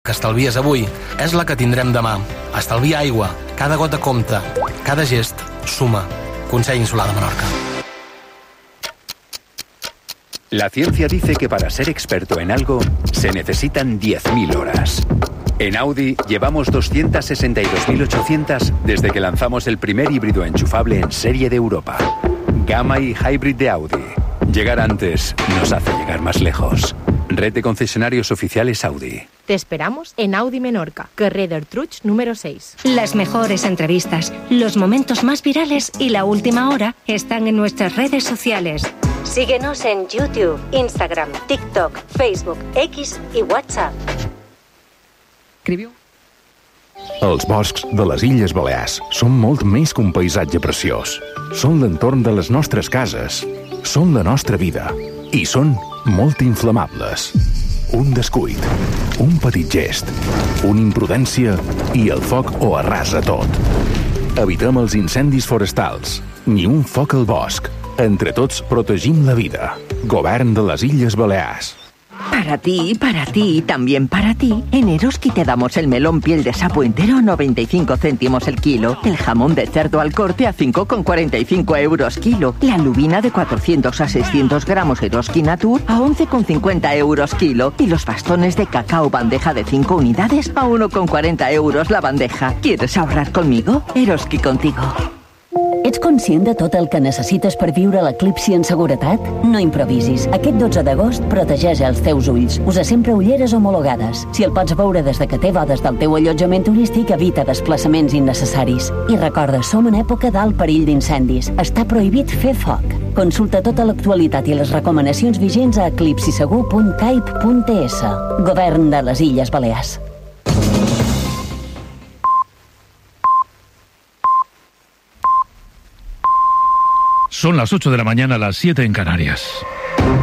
que estalvies avui és la que tindrem demà. Estalvia aigua, cada gota compta, cada gest suma. Consell Insular de Menorca. La ciencia dice que para ser experto en algo se necesitan 10.000 horas. En Audi llevamos 262.800 desde que lanzamos el primer híbrido enchufable en serie de Europa. Gamma y Hybrid de Audi. Llegar antes nos hace llegar más lejos. Red de concesionarios oficiales Audi. Te esperamos en Audi Menorca, carrer d'Artruig número 6. Las mejores entrevistas, los momentos más virales y la última hora están en nuestras redes sociales. Síguenos en YouTube, Instagram, TikTok, Facebook, X i WhatsApp. Els boscs de les Illes Balears són molt més que un paisatge preciós. Són l'entorn de les nostres cases, són la nostra vida i són molt inflamables. Un descuit, un petit gest, una imprudència i el foc ho arrasa tot. Evitem els incendis forestals, ni un foc al bosc. Entre tots protegim la vida. Govern de les Illes Balears. Para ti y también para ti, en Eroski te damos el melón piel de sapo entero a 95 céntimos el kilo, el jamón de cerdo al corte a 5,45 euros kilo, la lubina de 400 a 600 gramos Eroski Natur a 11,50 euros kilo y los bastones de cacao bandeja de 5 unidades a 1,40 euros la bandeja. ¿Quieres ahorrar conmigo? Eroski contigo. Ets conscient de tot el que necessites per viure l'eclipsi en seguretat? No improvisis. Aquest 12 d'agost protegeix els teus ulls. Usa sempre ulleres homologades. Si el pots veure des de que té des del teu allotjament turístic, evita desplaçaments innecessaris. I recorda, som en època d'alt perill d'incendis. Està prohibit fer foc. Consulta tota l'actualitat i les recomanacions vigents a eclipsisegur.caip.es. Govern de les Illes Balears. Son las 8 de la mañana, las 7 en Canarias.